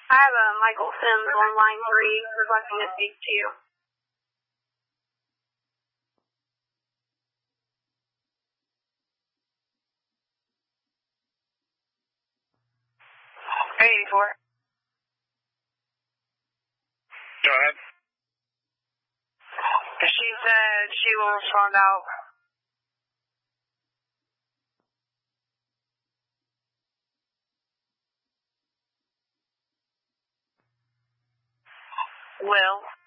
I have a Michael Sims on line 3 requesting to speak to you. Hey, 84. Go ahead. She said she will respond out. Will.